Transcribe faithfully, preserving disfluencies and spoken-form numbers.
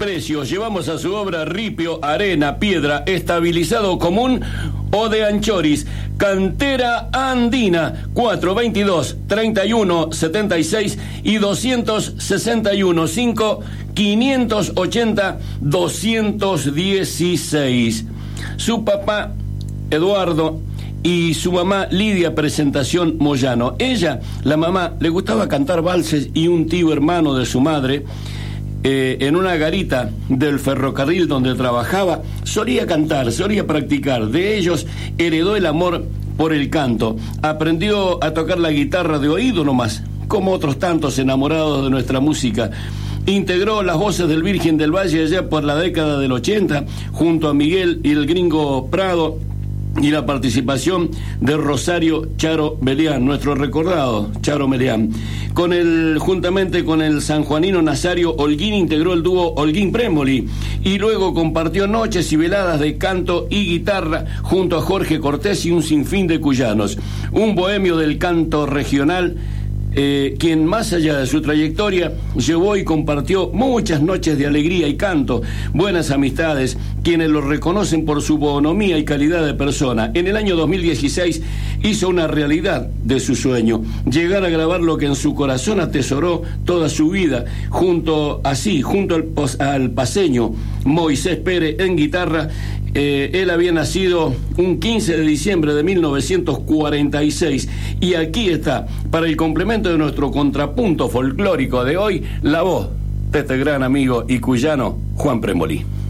precios llevamos a su obra ripio, arena, piedra, estabilizado común o de anchoris. Cantera Andina, cuatro veintidós, treinta y uno, setenta y seis y doscientos sesenta y uno, cinco, quinientos ochenta, doscientos dieciséis. Su papá, Eduardo, y su mamá, Lidia Presentación Moyano. Ella, la mamá, le gustaba cantar valses y un tío hermano de su madre, eh, en una garita del ferrocarril donde trabajaba, solía cantar, solía practicar. De ellos heredó el amor por el canto. Aprendió a tocar la guitarra de oído nomás, como otros tantos enamorados de nuestra música. Integró las voces del Virgen del Valle allá por la década del ochenta, junto a Miguel y el Gringo Prado, y la participación de Rosario Charo Meleán, nuestro recordado Charo Meleán. Con el, juntamente con el sanjuanino Nazario Holguín, integró el dúo Holguín Premoli, y luego compartió noches y veladas de canto y guitarra junto a Jorge Cortés y un sinfín de cuyanos. Un bohemio del canto regional, Eh, quien más allá de su trayectoria llevó y compartió muchas noches de alegría y canto, buenas amistades, quienes lo reconocen por su bonomía y calidad de persona. En el año dos mil dieciséis hizo una realidad de su sueño, llegar a grabar lo que en su corazón atesoró toda su vida, junto así, junto al, al paseño Moisés Pérez en guitarra. Eh, él había nacido un quince de diciembre de mil novecientos cuarenta y seis, y aquí está, para el complemento de nuestro contrapunto folclórico de hoy, la voz de este gran amigo y cuyano Juan Premoli.